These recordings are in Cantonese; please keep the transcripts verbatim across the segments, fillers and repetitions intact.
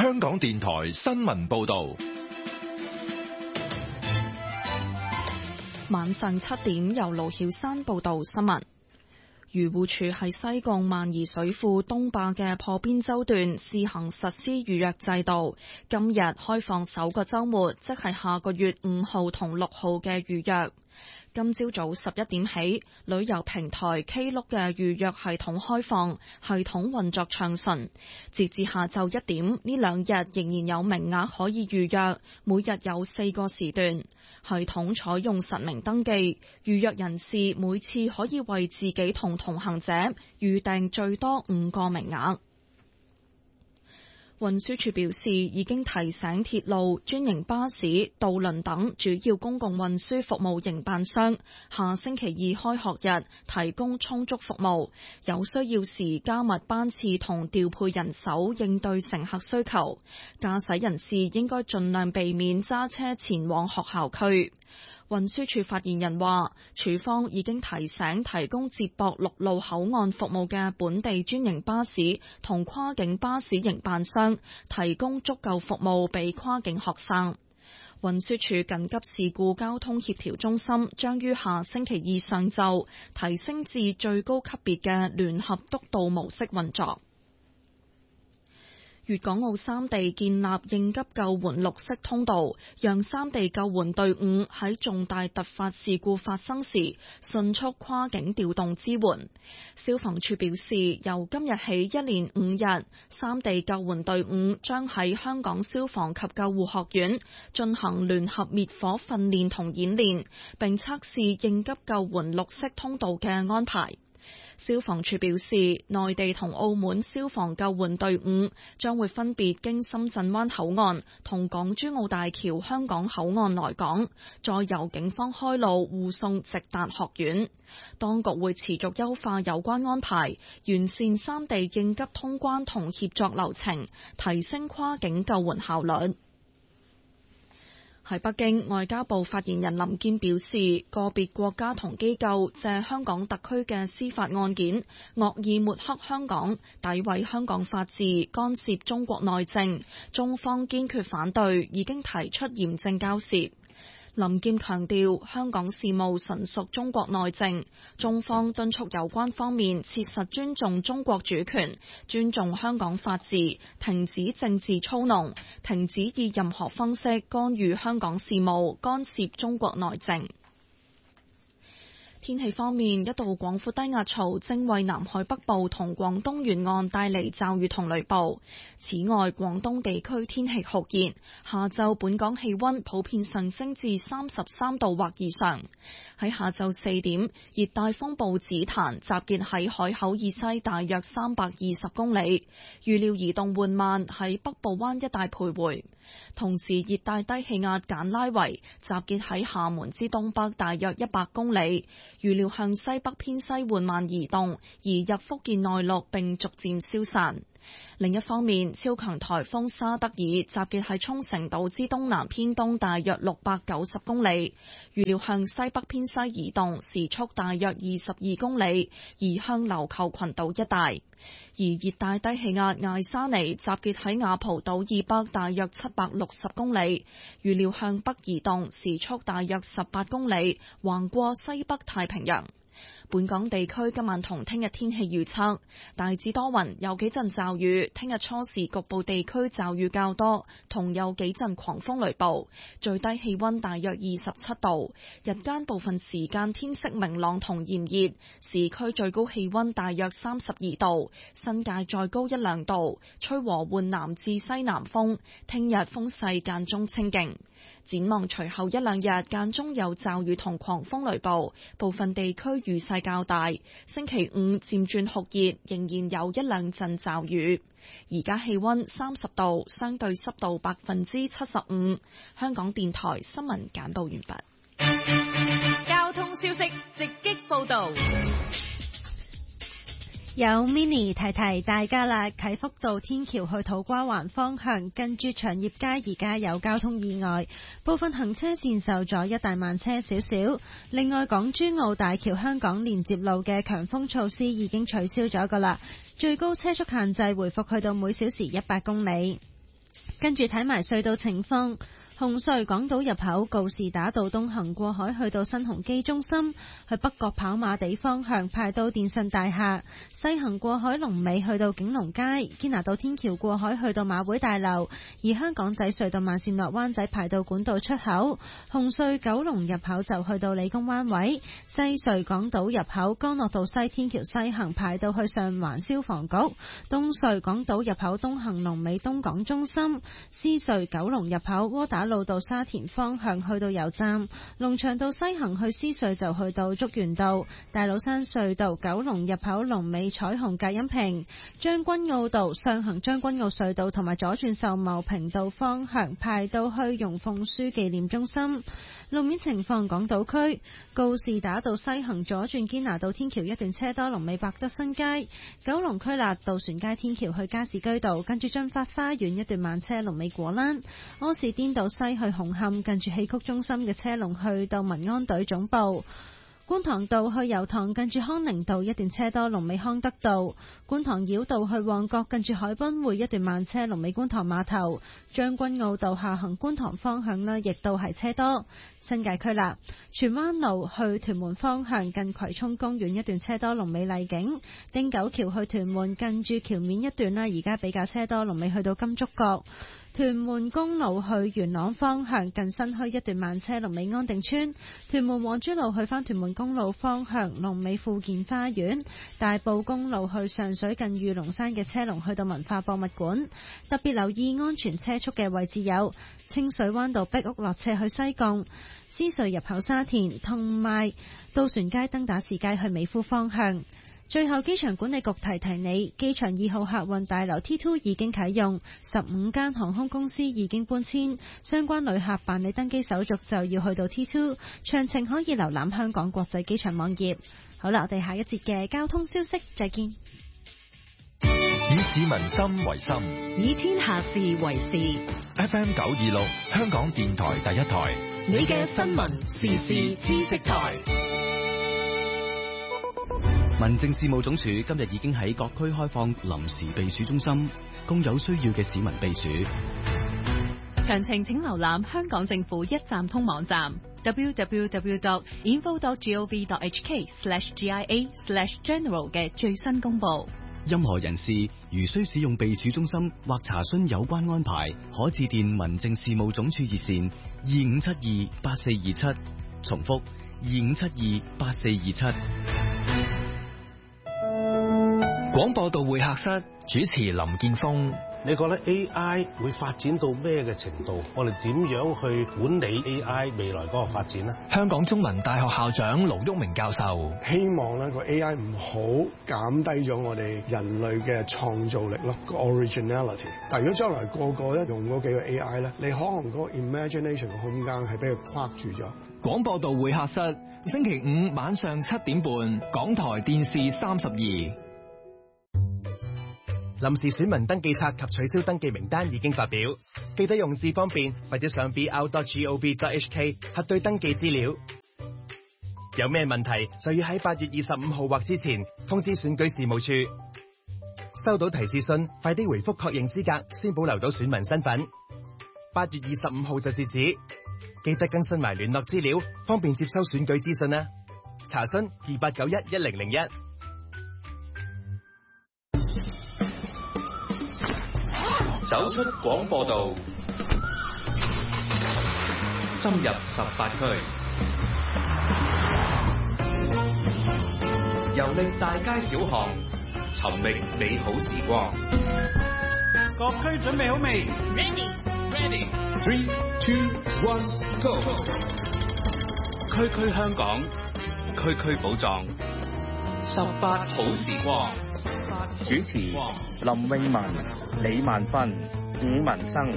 香港電台新聞報道。 晚上七點，由盧曉山報道新聞。漁護署喺西貢萬宜水庫東壩嘅破邊洲段試行實施預約制度，今日開放首個週末，即係下個月五號同六號嘅預約。今朝早十一點起，旅遊平台 Klook 嘅預約系統開放，系統運作暢順。截至下晝一點，呢兩日仍然有名額可以預約，每日有四個時段。系統採用實名登記，預約人士每次可以為自己同同行者預訂最多五個名額。運輸署表示，已經提醒鐵路、專營巴士、渡輪等主要公共運輸服務營辦商，下星期二開學日提供充足服務，有需要時加密班次同調配人手應對乘客需求。駕駛人士應該盡量避免揸車前往學校區。運輸署發言人話，署方已經提醒提供接駁陸路口岸服務嘅本地專營巴士同跨境巴士營辦商，提供足夠服務俾跨境學生。運輸署緊急事故交通協調中心將於下星期二上晝提升至最高級別嘅聯合督導模式運作。粵港澳三地建立應急救援綠色通道，讓三地救援隊伍喺重大突發事故發生時迅速跨境調動支援。消防處表示，由今日起一連五日，三地救援隊伍將喺香港消防及救護學院進行聯合滅火訓練同演練，並測試應急救援綠色通道嘅安排。消防處表示，內地同澳門消防救援隊伍將會分別經深圳灣口岸同港珠澳大橋香港口岸來港，再由警方開路護送直達學院。當局會持續優化有關安排，完善三地應急通關同協作流程，提升跨境救援效率。喺北京，外交部發言人林健表示，個別國家同機構借香港特區嘅司法案件，惡意抹黑香港，詆毀香港法治，干涉中國內政，中方堅決反對，已經提出嚴正交涉。林健強調，香港事務純屬中國內政，中方敦促有關方面切實尊重中國主權，尊重香港法治，停止政治操弄，停止以任何方式干預香港事務，干涉中國內政。天氣方面，一道廣闊低壓槽正為南海北部同廣東沿岸帶嚟驟雨同雷暴。此外，廣東地區天氣酷熱，下晝本港氣溫普遍上升至三十三度或以上。喺下晝四點，熱帶風暴紫檀集結喺海口以西大約三百二十公里，預料移動緩慢喺北部灣一帶徘徊。同時，熱帶低氣壓簡拉維集結喺廈門之東北大約一百公里，預料向西北偏西緩慢移動，移入福建內陸並逐漸消散。另一方面，超強颱風沙德爾集結喺沖繩島之東南偏東大約六百九十公里，預料向西北偏西移動，時速大約二十二公里，移向琉球群島一帶。而熱帶低氣壓艾沙尼集結喺雅蒲島以北大約七百六十公里，預料向北移動，時速大約十八公里，橫過西北太平洋。本港地區今晚同聽日天氣預測，大致多雲，有幾陣驟雨。聽日初時局部地區驟雨較多，同有幾陣狂風雷暴。最低氣溫大約二十七度，日間部分時間天色明朗同炎熱，市區最高氣溫大約三十二度，新界再高一兩度，吹和緩南至西南風。聽日風勢間中清勁。展望隨後一兩日間中有驟雨同狂風雷暴，部分地區雨勢較大。星期五漸轉酷熱，仍然有一兩陣驟雨。而家氣溫三十度，相對濕度百分之七十五。香港電台新聞簡報完畢。 交通消息直擊報道。 有 mini 提提大家啦，啟福道天橋去土瓜灣方向近住長業街而家有交通意外，部分行車線受阻，一帶慢車少少。另外，港珠澳大橋香港連接路嘅強風措施已經取消咗噶啦，最高車速限制回復去到每小時一百公里。 跟住睇埋隧道情況。紅隧港島入口告士打道東行過海去到新鴻基中心，去北角跑馬地方向排到電訊大廈；西行過海龍尾去到景隆街，堅拿道天橋過海去到馬會大樓。而香港仔隧道慢線落灣仔排到管道出口。紅隧九龍入口就去到理工灣位，西隧港島入口干諾道西天橋西行排到去上環消防局。東隧港島入口東行龍尾東港中心，獅隧九龍入口窩打路到沙田方向去到油站，龍翔道西行去獅隧就去到竹園道，大老山隧道九龍入口龍尾彩虹隔音屏，將軍澳道上行將軍澳隧道同埋左轉秀茂坪道方向排到去容鳳書紀念中心。路面情況，港島區告士打道西行左轉堅拿道天橋一段車多，龍尾百德新街。九龍區立渡船街天橋去加士居道，跟住駿發花園一段慢車，龍尾果欄。柯士甸道西去紅磡，近住戲曲中心嘅車龍去到民安隊總部。觀塘道去油塘，近住康寧道一段車多，龍尾康德道。觀塘繞道去旺角，近住海濱會一段慢車，龍尾觀塘碼頭。將軍澳道下行觀塘方向呢，亦都係車多。新界區啦，荃灣路去屯門方向，近葵涌公園一段車多，龍尾麗景。汀九橋去屯門，近住橋面一段啦，而家比較車多，龍尾去到金竹角。屯門公路去元朗方向，近新墟一段慢車，龍尾安定村。屯門黃珠路去返屯門公路方向，龍尾富健花園。大埔公路去上水，近御龍山嘅車龍去到文化博物館。特別留意安全車速嘅位置有清水灣道壁屋落斜去西貢，獅隧入口沙田，同埋渡船街登打士街去美孚方向。最後，機場管理局提提你，機場二號客運大樓 T 二 已經啟用，十五間航空公司已經搬遷，相關旅客辦理登機手續就要去到 T 二，詳情可以瀏覽香港國際機場網頁。好啦，我哋下一節嘅交通消息再見。 以市民心為心， 以天下事為事。 F M 九二六，香港電台第一台， 你嘅新聞時事知識台。 民政事務總署今日已經喺各區開放臨時避暑中心，供有需要嘅市民避暑。 詳情請瀏覽香港政府一站通網站 double-u double-u double-u dot info dot gov dot h k slash g i a slash general 嘅最新公佈。 任何人士如需使用避暑中心或查詢有關安排，可致電民政事務總署熱線二五七二八四二七，重複二五七二八四二七。 廣播道會客室主持林建峰。 你覺得 A I 會發展到咩嘅程度？我哋點樣去管理 A I 未來嗰個發展呢？ 香港中文大學校長盧煜明教授希望咧個 A I 唔好減低咗我哋人類嘅創造力咯，個 originality。但係如果將來個個一用嗰幾個 A I 咧，你可能嗰個 imagination 嘅空間係俾佢框住咗。 廣播道會客室星期五晚上七點半，港台電視三十二。 臨時選民登記冊及取消登記名單已經發表，記得用字方便或者上 b r dot gov dot h k 核對登記資料。有咩問題就要喺八月二十五號或之前通知選舉事務處。收到提示信，快啲回覆確認資格，先保留到選民身份。八月二十五號就截止，記得更新埋聯絡資料，方便接收選舉資訊啦。查詢二八九一一零零一。 走出廣播道，深入十八區，遊歷大街小巷，尋覓美好時光。 各區準備好未 ？Ready, ready. Three, two, one, go. 區區香港，區區寶藏，十八好時光。主持林詠雯、李萬芬、伍文生。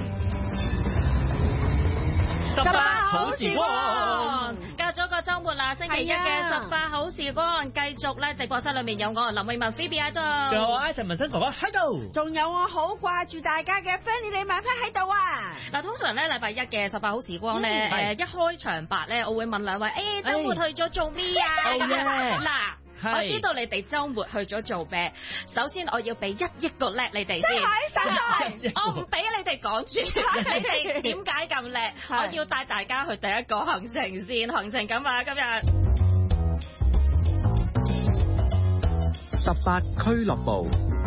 十八好時光，隔咗個週末啦，星期一嘅十八好時光，繼續咧直播室裏面有我林詠雯 Phoebe 喺度， 仲有我 Ivan 文生哥哥喺度， 仲有我好掛住大家嘅 Fanny 李萬芬喺度啊！ 嗱，通常咧禮拜一嘅十八好時光咧，誒、嗯、一開場白咧，我會問兩位，誒、欸、週末去咗做咩啊？嗱、 哦。 我知道你哋週末去咗做咩。首先我要俾一億個叻你哋先，我唔俾你哋講住，你哋點解咁叻？我要帶大家去第一個行程先，行程咁啊，今日十八俱樂部。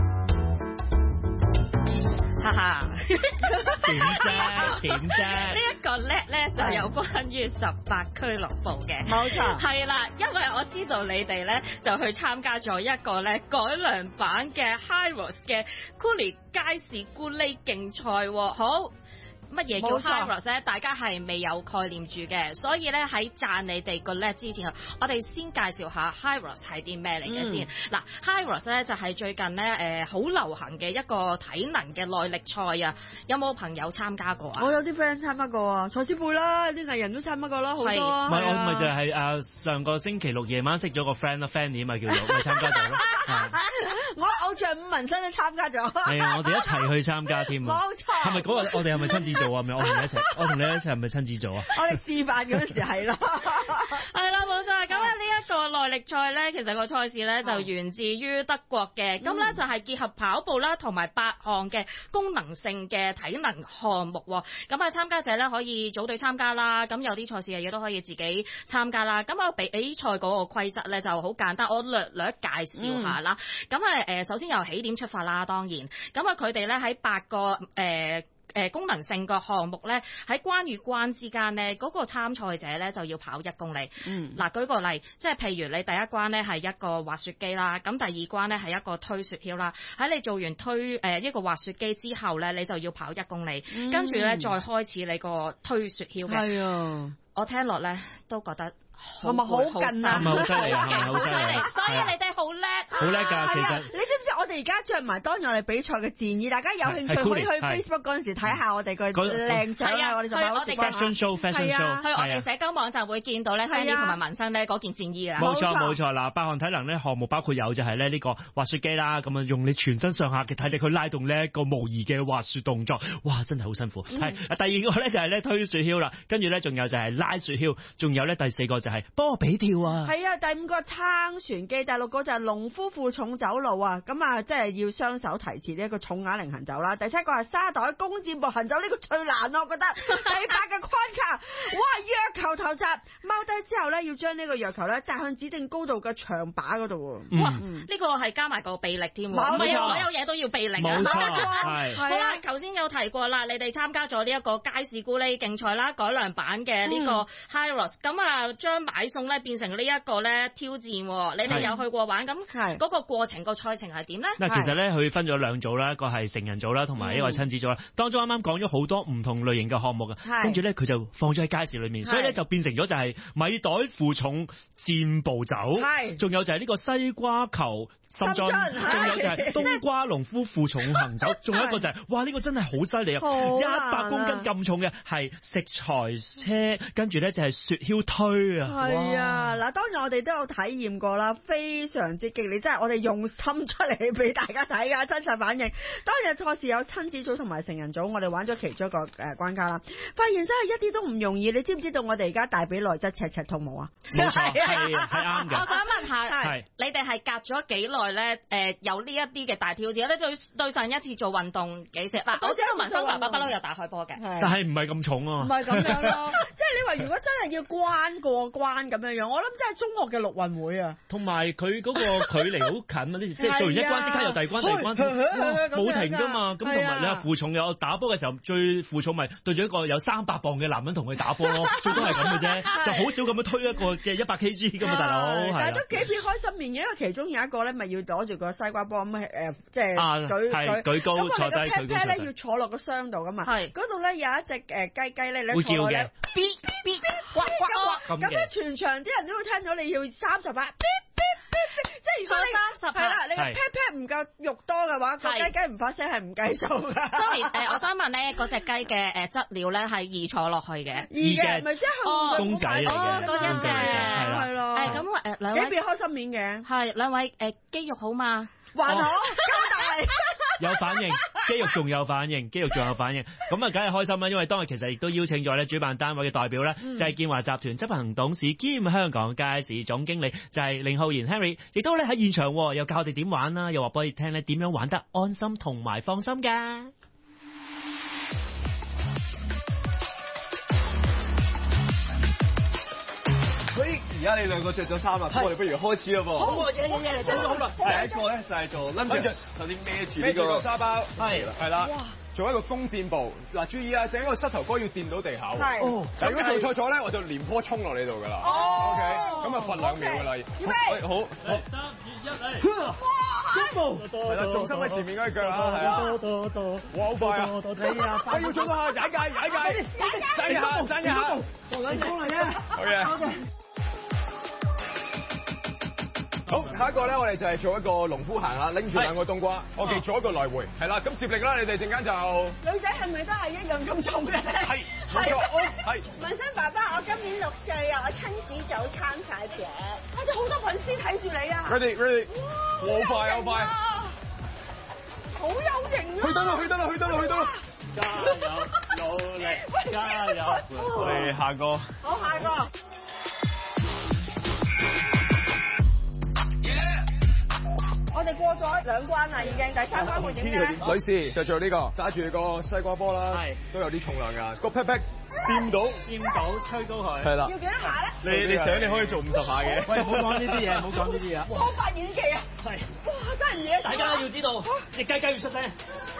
哈哈， 點啫？點啫？ 呢一個叻咧就有關於十八俱樂部嘅， 冇錯， 係啦，因為我知道你哋咧就去參加咗一個咧改良版嘅 Hyros 嘅 Cooley 街市咕喱競賽喎，好。乜嘢叫 Hyros 咧？大家係未有概念住嘅，所以咧喺讚你哋個叻之前，我哋先介紹下 Hyros 係啲咩嚟嘅先。嗱、嗯、Hyros 咧就係最近咧誒好流行嘅一個體能嘅耐力賽啊！有冇朋友參加過啊？ 我有啲 friend 參加過啊，蔡思貝啦，啲藝人都參加過啦，好多。 唔係我咪就係誒上個星期六夜晚識咗個 friend 啦 ，Fanny 咪叫做咪參加咗咯。 我偶像伍文新都參加咗。係啊，我哋一齊去參加添啊！ 冇錯。係咪嗰日我哋係咪親自做啊？咪我同你一齊，我同你一齊係咪親自做啊？ 我哋示範嗰陣時係咯。 係啦，冇錯。咁啊，呢一個耐力賽咧，其實個賽事咧就源自於德國嘅，咁咧就係結合跑步啦，同埋八項嘅功能性嘅體能項目。咁啊，參加者咧可以組隊參加啦，咁有啲賽事嘅嘢都可以自己參加啦。咁啊，比比賽嗰個規則咧就好簡單，我略略介紹下啦。咁啊誒，首先由起點出發啦，當然。咁啊，佢哋咧喺八個誒。呃誒功能性嘅項目咧，喺關與關之間咧，嗰、那個參賽者咧就要跑一公里。嗯，嗱舉個例，即係譬如你第一關咧係一個滑雪機啦，咁第二關咧係一個推雪橇啦。喺你做完推誒、呃、一個滑雪機之後咧，你就要跑一公里，嗯、跟住咧再開始你個推雪橇嘅。係啊，我聽落咧都覺得。係咪好勁啊？係咪好犀利啊？係咪好犀利？所以你哋好叻， 好叻㗎！其實你知唔知我哋而家着埋當日我哋比賽嘅戰衣？大家有興趣可以去 Facebook 嗰陣時睇下我哋個靚相啊！我哋就買我哋嘅 fashion show，fashion show， 去我哋社交網站會見到咧 Fanny 同埋文生咧嗰件戰衣啦。 冇錯冇錯嗱，八項體能咧項目包括有就係咧呢個滑雪機啦，咁啊用你全身上下嘅體力去拉動呢一個模擬嘅滑雪動作，哇！真係好辛苦。係第二個咧就係咧推雪橇啦，跟住咧仲有就係拉雪橇，仲有咧第四個就係波比跳啊， 係啊，第五個撐船機，第六個就係農夫負重走路啊，咁啊即係要雙手提持呢一個重啞鈴行走啦。第七個係沙袋弓箭步行走，呢、這個最難咯，我覺得。第八個框卡，哇，藥球投擲，踎低之後咧要將呢個藥球咧擲向指定高度嘅長靶嗰度。 哇，呢、嗯這個係加埋個臂力添，唔係所有嘢都要臂力啊。冇錯，係。好啦，頭先有提過啦，你哋參加咗呢一個街市咕喱競賽啦，改良版嘅呢個 Hyros，咁啊將買餸咧變成呢一個咧挑戰，你哋有去過玩，咁嗰個過程個賽程係點咧？ 嗱，其實咧佢分咗兩組啦，一個係成人組啦，同埋一個係親子組啦。當中啱啱講咗好多唔同類型嘅項目嘅，跟住咧佢就放咗喺街市裏面，所以咧就變成咗就係米袋負重箭步走，仲有就係呢個西瓜球深蹲，仲有就係冬瓜農夫負重行走，仲有一個就係、是、哇呢、這個真係好犀利啊！一百公斤咁重嘅係食材車，跟住咧就係雪橇推啊！ 係啊，嗱，當然我哋都有體驗過啦，非常之激烈，即係我哋用心出嚟俾大家睇噶，真實反應。當日賽事有親子組同埋成人組，我哋玩咗其中一個誒關卡啦，發現真係一啲都唔容易。你知唔知道我哋而家大髀內側赤赤痛冇啊？ 冇錯，係係啱嘅。 我想問下，你哋係隔咗幾耐咧？誒、呃，有呢一啲嘅大挑戰咧？對對上一次做運動幾時？嗱，我知道文生爸爸不嬲有打開波嘅， 但係唔係咁重啊？ 唔係咁樣咯，即係你話如果真係要關過關咁樣樣，我諗真係中學嘅陸運會啊。 同埋佢嗰個距離好近啊！呢即係做完一關即刻有第二關，第二關冇停㗎嘛。咁同埋你話負重有打波嘅時候，最負重咪對住一個有三百磅嘅男人同佢打波咯，最多係咁嘅啫，就好少咁樣推一個嘅一百 kg 㗎嘛，大佬。 但係都幾片開心面嘅，因為其中有一個咧，咪要攞住個西瓜波咁誒，即係舉舉舉高坐低， 咁我哋個 pat pat 咧要坐落個箱度㗎嘛。係嗰度咧有一隻誒雞雞咧，你坐落咧，嗶嗶呱呱呱咁咧，全場啲人都會聽到你要三十八。即係如果你三十係啦，你個 pat pat 唔夠肉多嘅話，個雞雞唔發聲係唔計數㗎。 所以誒，我想問咧，嗰隻雞嘅誒質料咧係易坐落去嘅， 易嘅，咪即係公仔嚟嘅， 公仔嚟嘅， 係咯。 誒咁誒兩位幾變開心面嘅， 係兩位誒肌肉好嘛？ 還好，交大。 有反應，肌肉仲有反應，肌肉仲有反應，咁啊，梗係開心啦！因為當日其實亦都邀請咗咧主辦單位嘅代表咧， 嗯、 就係建華集團執行董事兼香港街市總經理，就係凌浩然 Henry， 亦都咧喺現場又教我哋點玩啦，又話俾我哋聽咧點樣玩得安心同埋放心㗎。 喂，而家你兩個着咗衫啦，咁我哋不如開始啦噃。 好啊，嘢嘢嘢嚟，真好啦。 第一個咧就係做 lunge，首先孭住呢個沙包，係係啦，做一個弓箭步。嗱，注意啊，整個膝頭哥要掂到地下。係。哦。但如果做錯咗咧，我就連坡衝落你度㗎啦。哦。OK，咁啊罰兩秒㗎啦。預備。好。 三二一嚟。 哇！ 步。係啦，重心喺前面嗰隻腳啦，係啊。多多多。哇，好快啊！ 你啊， 我要做到下踩界，踩界，踩一下，踩一下。 做兩步嚟嘅。 好嘅。好，下一個咧，我哋就係做一個農夫行啦，拎住兩個冬瓜，我哋做一個來回，係啦，咁接力啦，你哋陣間就女仔係咪都係一樣咁重嘅？ 係，冇錯，係。 文生爸爸，我今年六歲啊，我親子組參賽者， 我哋好多粉絲睇住你啊 ！Ready ready，好快好快， 好有型啊！ 去得啦，去得啦，去得啦，去得啦！ 加油，努力，加油！ 我哋下個， 好下個。我哋過咗兩關啦，已經第三關會點嘅？ 女士就做呢個，揸住個西瓜波啦，都有啲重量㗎。個 pat pat 掂到， 掂到，吹高佢。 係啦。 要幾多下咧？ 你你想你可以做五十下嘅。 喂，唔好講呢啲嘢，唔好講呢啲嘢。 魔法演技啊！ 係。 哇，真係唔嘢。 大家要知道，隻雞雞要出聲。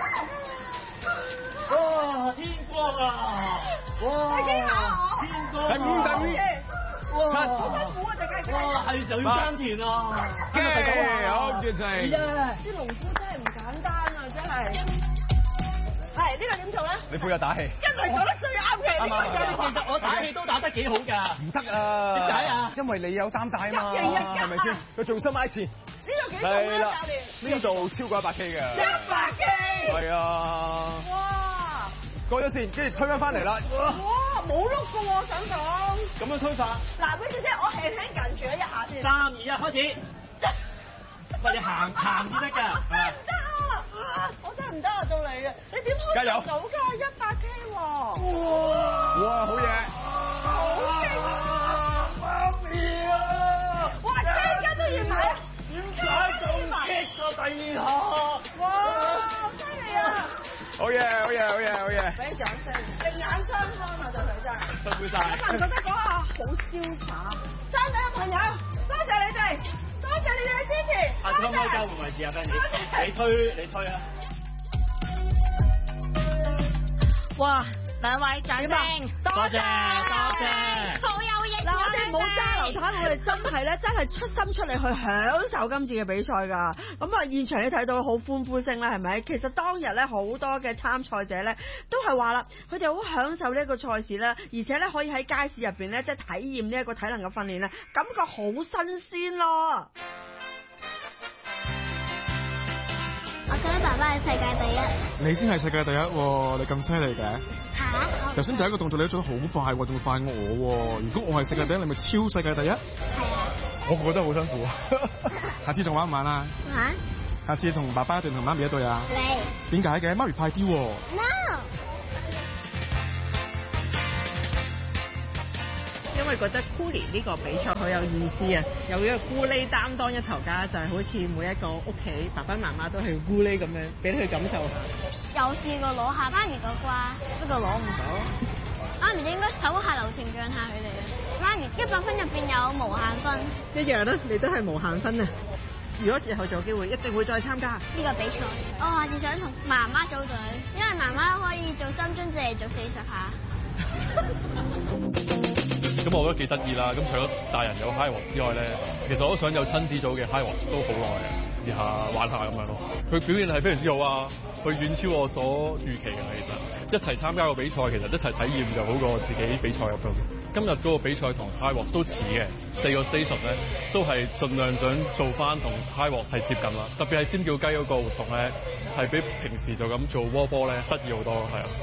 哇！天光啊！哇！天光。 第五第五。 哇！好辛苦啊，隻雞雞。 哇！係就要耕田啊！ 嘅，好絕世。 啲農夫真係唔簡單啊，真係。係呢個點做咧？ 你負責打氣。 因為做得最啱嘅。 啱啱啱。其實我打氣都打得幾好㗎。 唔得啊！ 點解啊？ 因為你有擔帶啊嘛。係咪先？佢重心挨前。 呢度幾重咧，教練？ 呢度超過一百 K 嘅。 一百 K。 係啊。 哇！ 過咗線，跟住推翻翻嚟啦。 哇！冇碌㗎喎，想講。 咁樣推法。 嗱，俾小姐，我輕輕緊住一下先。 三二一，開始。喂，你行行先得㗎。 唔得啊！我真係唔得啊，到你嘅。你點可以做到㗎？一百 K 喎。哇！ 哇，好嘢。 好勁啊！媽咪啊！哇，而家都要買啊！ 點解咁激啊？第二下。 哇！好犀利啊！ 好嘢，好嘢，好嘢，好嘢！ 俾掌聲，另眼相看啊！對佢真係辛苦晒。 覺唔覺得嗰下好瀟灑？山頂嘅朋友，多謝你哋，多謝你哋嘅支持。 下次可唔可以交換位置啊 ，Benny？你推，你推啊！ 哇！兩位掌聲， 多謝多謝， 好有型。 嗱，我哋冇揸流攤，我哋真係咧，真係出心出力去享受今次嘅比賽㗎。咁啊，現場你睇到好歡呼聲啦，係咪？其實當日咧好多嘅參賽者咧都係話啦，佢哋好享受呢一個賽事啦，而且咧可以喺街市入邊咧即係體驗呢一個體能嘅訓練咧，感覺好新鮮咯。 我覺得爸爸係世界第一。 你先係世界第一喎，你咁犀利嘅。 嚇！ 頭先第一個動作你都做得好快喎，仲快過我喎。如果我係世界第一，你咪超世界第一。係啊。 我覺得好辛苦啊。下次仲玩唔玩啊？ 玩。 下次同爸爸定同媽咪一對啊？ 你。 點解嘅？媽咪快啲喎。 No。 因為覺得 Coolie 呢個比賽好有意思啊，有一個咕喱擔當一頭家，就係、是、好似每一個屋企爸爸媽媽都係咕喱咁樣，俾佢感受下。 有試過攞下媽咪個瓜，不過攞唔到。媽咪你應該手下留情讓下佢哋啊！媽咪一百分入邊有無限分。 一樣啦，你都係無限分啊！如果日後仲有機會，一定會再參加呢個比賽。我下次想同媽媽組隊，因為媽媽可以做深蹲，淨係做四十下。 咁我覺得幾得意啦！咁除咗大人有 high walk 之外咧，其實我都想有親子組嘅 high walk 都好耐嘅，試下玩下咁樣咯。佢表現係非常之好啊，佢遠超我所預期嘅。其實一齊參加個比賽，其實一齊體驗就好過自己比賽入到。今日嗰個比賽同 high walk 都似嘅，四個 station 咧都係盡量想做翻同 high walk 係接近啦。特別係尖叫雞嗰個活動咧，係比平時就咁做窩波咧得意好多，係啊！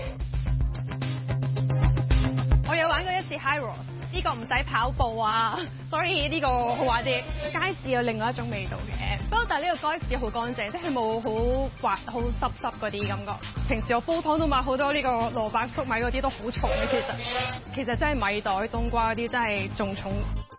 我有玩過一次 high walk。呢個唔使跑步啊，所以呢個好玩啲。街市有另外一種味道嘅， 不過但係呢個該紙好乾淨，即係冇好滑、好濕濕嗰啲感覺。平時我煲湯都買好多呢個蘿蔔粟米嗰啲都好重嘅，其實其實真係米袋、冬瓜嗰啲真係仲重。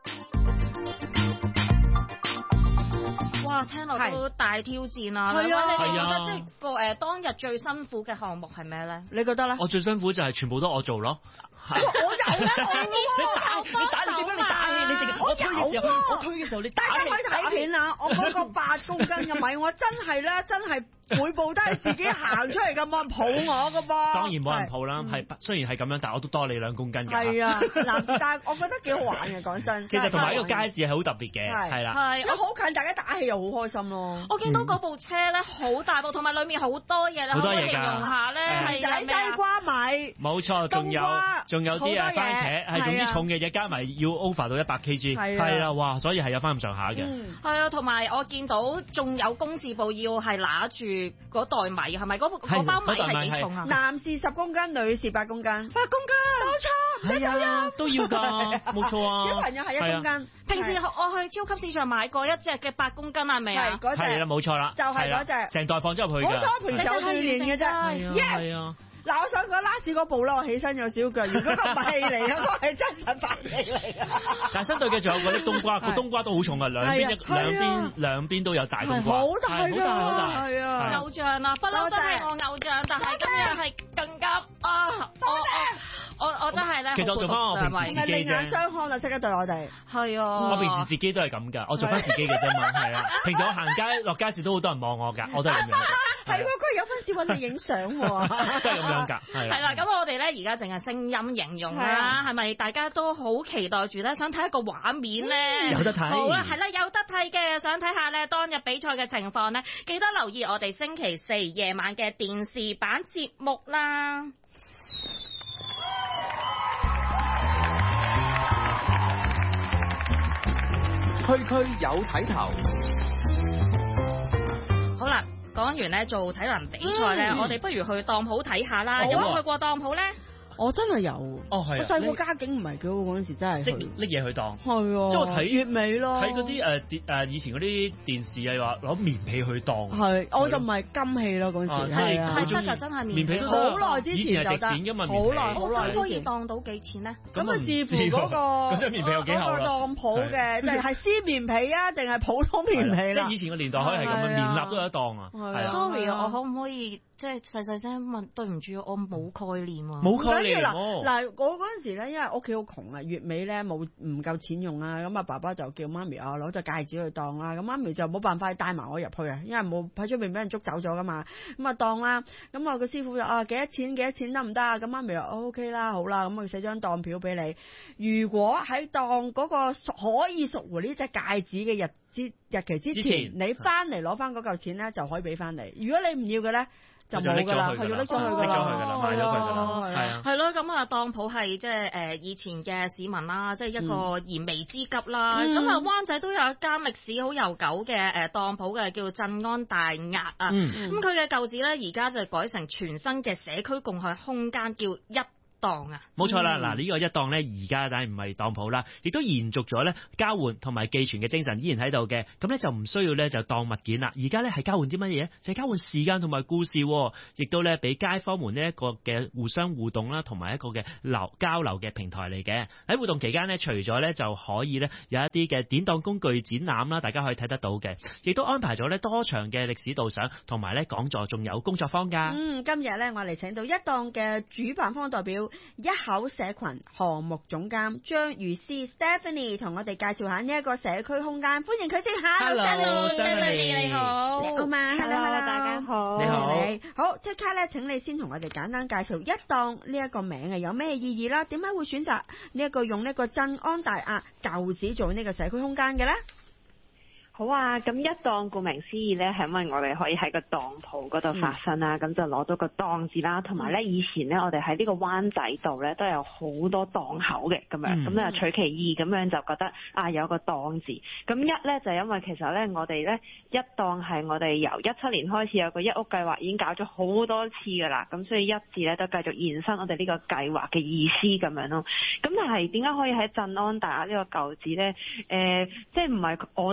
哇！聽落都大挑戰啊！係啊，你哋覺得即係個誒當日最辛苦嘅項目係咩咧？ 你覺得咧？ 我最辛苦就係全部都我做咯。 我有咧， 你打你打你做咩？你打氣，你淨係我推嘅時候，我推嘅時候你打氣。 大家可以睇片啊！我嗰個八公斤嘅米，我真係咧，真係每步都係自己行出嚟㗎，冇人抱我㗎噃。 當然冇人抱啦，係雖然係咁樣，但係我都多你兩公斤㗎。 係啊，男士，但係我覺得幾好玩嘅，講真。 其實同埋呢個街市係好特別嘅，係啦。 係， 因為好近，大家打氣又好開心咯。 我見到嗰部車咧好大部，同埋裡面好多嘢咧，可唔可以形容下咧？係有西瓜米。 冇錯，仲有仲有啲啊番茄，係總之重嘅嘢加埋要 over 到一百 kg，係啦，哇！所以係有翻咁上下嘅。 係啊，同埋我見到仲有工字部要係揦住嗰袋米，係咪嗰嗰包米係幾重啊？ 男士十公斤，女士八公斤。八公斤，冇錯，唔使走音。 都要㗎，冇錯啊。 小朋友係一公斤。 平時我去超級市場買過一隻嘅八公斤係咪啊？ 係嗰隻。 係啦，冇錯啦。 就係嗰隻。 成袋放咗入去㗎。 冇錯，平時有鍛鍊嘅啫。 係啊。 嗱，我想講拉屎嗰步啦，我起身有少腳，如果個唔係氣嚟嘅，嗰係真實白氣嚟嘅。 但係相對嘅仲有嗰啲冬瓜，個冬瓜都好重啊，兩邊一兩邊兩邊都有大冬瓜， 好大㗎， 好大好大， 係啊， 偶像啊，不嬲都係我偶像，但係今日係更加啊，我我我我真係咧， 其實我做翻我平時自己啫， 另眼相看就識得對我哋， 係啊， 我平時自己都係咁㗎，我做翻自己嘅啫嘛，係啊，平時我行街落街時都好多人望我㗎，我都係咁樣。 係喎，佢有分試揾你影相喎， 都係咁樣㗎。 係啦，咁我哋咧而家淨係聲音形容啦，係咪大家都好期待住咧？想睇一個畫面咧， 有得睇。 好啦，係啦，有得睇嘅，想睇下咧當日比賽嘅情況咧，記得留意我哋星期四夜晚嘅電視版節目啦。 區區有睇頭。 好啦，講完咧做體能比賽咧，嗯、我哋不如去當鋪睇下啦。有冇去過當鋪咧？ 我真係有， 哦係。 我細個家境唔係幾好嗰陣時，真係即拎嘢去當。 係啊， 即係我睇月尾咯， 睇嗰啲誒電誒以前嗰啲電視啊，話攞棉被去當。係， 我就唔係金器咯嗰陣時。係啊， 係真就真係棉被。 好耐之前就得。以前係值錢㗎嘛， 好耐好耐。 可以當到幾錢咧？ 咁啊，視乎嗰個嗰張棉被有幾厚啦。 當鋪嘅，即係係絲棉被啊，定係普通棉被啦？ 即係以前個年代可以係咁啊，棉衲都有得當啊。 Sorry 啊，我可唔可以即係細細聲問？對唔住，我冇概念啊。 冇概念嗱。我嗰陣時咧，因為屋企好窮啊，月尾咧冇唔夠錢用啊，咁啊爸爸就叫媽咪啊攞隻戒指去當啦，咁媽咪就冇辦法帶埋我入去啊，因為冇喺出邊俾人捉走咗噶嘛，咁啊當啦，咁啊個師傅就啊幾多錢幾多錢得唔得啊？咁媽咪話 O K 啦，好啦，咁佢寫張當票俾你，如果喺當嗰個可以贖回呢隻戒指嘅日之日期之前，之前你翻嚟攞翻嗰嚿錢咧就可以俾翻你，如果你唔要嘅咧。就冇噶啦，係要拎咗去噶啦， 賣咗佢噶啦， 係啊，係咯，咁啊當鋪係即係誒以前嘅市民啦，即係一個燃眉之急啦。咁啊灣仔都有一間歷史好悠久嘅誒當鋪嘅，叫鎮安大押啊。咁佢嘅舊址咧，而家就改成全新嘅社區共享空間，叫一檔啊， 冇錯啦！嗱、嗯，呢、呢個一檔咧，而家梗係唔係當鋪啦，亦都延續咗咧交換同埋寄存嘅精神依然喺度嘅，咁咧就唔需要咧就當物件啦。而家咧係交換啲乜嘢？就係、是、交換時間同埋故事，亦都咧俾街坊們呢一個嘅互相互動啦，同埋一個嘅流交流嘅平台嚟嘅。喺互動期間呢，除咗咧就可以咧有一啲嘅典當工具展覽啦，大家可以睇得到嘅，亦都安排咗咧多場嘅歷史導賞同埋咧講座，仲有工作坊㗎。 嗯，今日咧我哋請到一檔嘅主辦方代表。一口社群項目總監張如詩 Stephanie 同我哋介紹下呢一個社區空間，歡迎佢先。Hello，Stephanie， 你好。 你好嘛 ？Hello，大家好。 你好。 好，即刻咧，請你先同我哋簡單介紹一檔呢一個名係有咩意義啦？點解會選擇呢一個用呢個鎮安大押舊址做呢個社區空間嘅咧？ 好啊，咁一檔顧名思義咧，係因為我哋可以喺個當鋪嗰度發生啦，咁、嗯、就攞到個檔字啦，同埋咧以前咧我哋喺呢個灣仔度咧都有好多檔口嘅咁樣，咁咧、嗯、取其二咁樣就覺得啊有個檔字，咁一咧就係、因為其實咧我哋咧一檔係我哋由一七年開始有個一屋計劃已經搞咗好多次噶啦，咁所以一字咧都繼續延伸我哋呢個計劃嘅意思咁樣咯。咁但係點解可以喺鎮安大押呢個舊址咧？誒、呃，即係唔係我哋揀啊？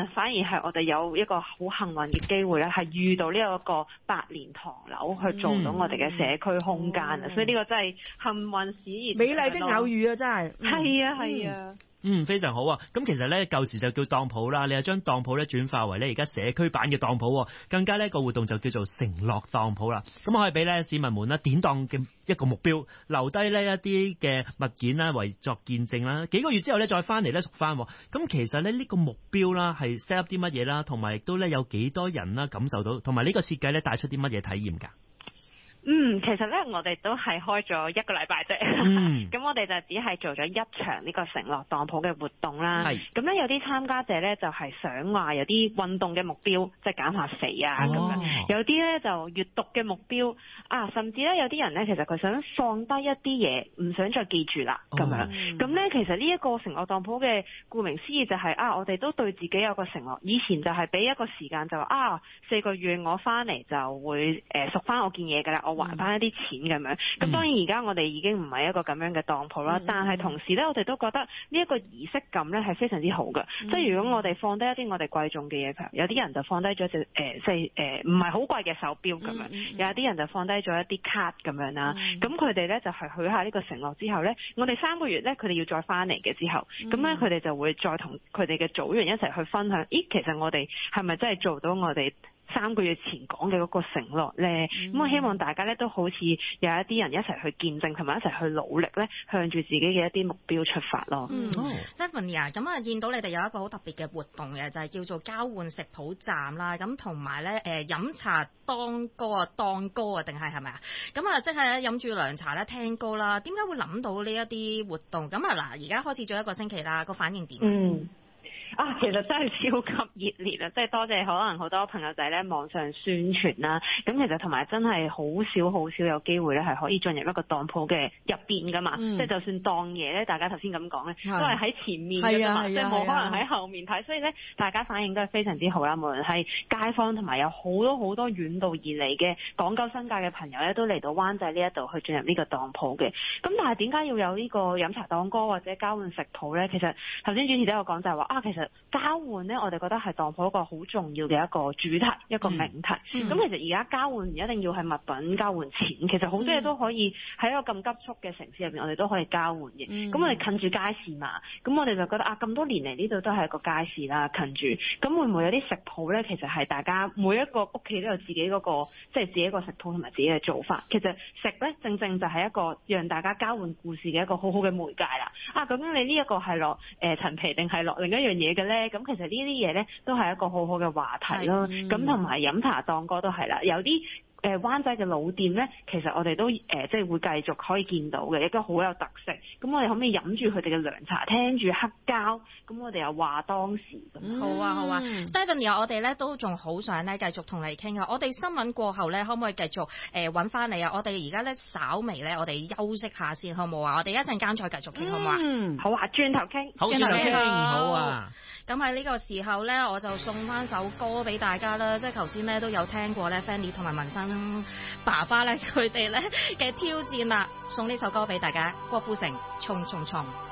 啊，反而係我哋有一個好幸運嘅機會咧，係遇到呢一個百年唐樓去做到我哋嘅社區空間啊，嗯、所以呢個真係幸運史， 美麗的偶遇啊，真係。 係啊，係啊。 嗯，非常好啊！咁其實咧舊時就叫當鋪啦，你又將當鋪咧轉化為咧而家社區版嘅當鋪，更加呢個活動就叫做承諾當鋪啦。咁可以俾咧市民們啦典當嘅一個目標，留低呢一啲嘅物件啦為作見證啦。幾個月之後咧再翻嚟咧贖翻。咁其實咧呢個目標啦係 set up 啲乜嘢啦，同埋亦都咧有幾多人啦感受到，同埋呢個設計咧帶出啲乜嘢體驗㗎？ 嗯，其實咧，我哋都係開咗一個禮拜啫。咁、嗯、我哋就只係做咗一場呢個承諾當鋪嘅活動啦。咁咧有啲參加者咧就係想話有啲運動嘅目標，即係減下肥啊咁、哦、樣。有啲咧就閱讀嘅目標啊，甚至咧有啲人咧其實佢想放低一啲嘢，唔想再記住啦咁、哦、樣。咁咧其實呢一個承諾當鋪嘅顧名思義就係、是、啊，我哋都對自己有個承諾。以前就係俾一個時間就話啊，四個月我翻嚟就會誒贖翻我件嘢㗎啦。我還翻一啲錢咁樣，咁、嗯、當然而家我哋已經唔係一個咁樣嘅當鋪啦、嗯，但係同時咧，我哋都覺得呢一個儀式感咧係非常之好嘅、嗯。即係如果我哋放低一啲我哋貴重嘅嘢，譬如有啲人就放低咗隻誒即係誒唔係好貴嘅手錶咁樣，嗯、有啲人就放低咗一啲卡咁樣啦。咁佢哋咧就係許下呢個承諾之後咧，我哋三個月咧佢哋要再翻嚟嘅之後，咁咧佢哋就會再同佢哋嘅組員一齊去分享。咦，其實我哋係咪真係做到我哋三個月前講嘅嗰個承諾咧？咁、嗯、我希望大家咧都好似有一啲人一齊去見證，同埋一齊去努力咧，向住自己嘅一啲目標出發咯。 嗯 Stephanie 啊，咁啊見到你哋有一個好特別嘅活動嘅，就係、是、叫做交換食譜站啦。咁同埋咧誒飲茶當歌啊，當歌啊，定係係咪啊？咁啊，即係咧飲住涼茶咧聽歌啦。點解會諗到呢一啲活動？咁啊嗱，而家開始咗一個星期啦，個反應點？嗯。 啊，其實真係超級熱烈啊！即係多謝可能好多朋友仔咧網上宣傳啦，咁其實同埋真係好少好少有機會咧係可以進入一個當鋪嘅入邊噶嘛，嗯、即係就算當嘢咧，大家頭先咁講咧，都係喺前面㗎嘛，即係冇可能喺後面睇，所以咧大家反應都係非常之好啦。無論係街坊同埋有好多好多遠道而嚟嘅港九新界嘅朋友咧，都嚟到灣仔呢一度去進入呢個當鋪嘅。咁但係點解要有呢個飲茶當歌或者交換食譜咧？其實頭先主持都有講就係話啊，其實交換咧，我哋覺得係當鋪一個好重要嘅一個主題，一個命題。咁、嗯嗯、其實而家交換唔一定要係物品交換錢，其實好多嘢都可以喺一個咁急速嘅城市入邊，我哋都可以交換嘅。咁、嗯、我哋近住街市嘛，咁我哋就覺得啊，咁多年嚟呢度都係一個街市啦，近住。咁會唔會有啲食譜咧？其實係大家每一個屋企都有自己嗰、那個，即係自己個食譜同埋自己嘅做法。其實食咧，正正就係一個讓大家交換故事嘅一個好好嘅媒介啦。啊，咁樣你呢一個係落誒陳皮定係落另一樣嘢嘅咧？咁其實呢啲嘢咧都係一個好好嘅話題咯。咁同埋飲茶當歌都係啦，有啲誒灣仔嘅老店咧，其實我哋都誒、呃、即係會繼續可以見到嘅，亦都好有特色。咁我哋可唔可以飲住佢哋嘅涼茶，聽住黑膠？咁我哋又話當時咁、嗯。好啊好啊 Stephanie 我哋咧都仲好想咧繼續同你傾啊！我哋新聞過後咧，可唔可以繼續誒揾翻你啊？我哋而家咧稍微咧，我哋休息下先，好唔好啊？我哋一陣間再繼續傾、嗯，好唔好啊？ 好啊，轉頭傾， 轉頭傾， 好啊！ 咁喺呢個時候咧，我就送翻首歌俾大家啦。即係頭先咧都有聽過咧 Fanny 同埋文生爸爸咧佢哋咧嘅挑戰啦，送呢首歌俾大家，郭富城《衝衝衝》。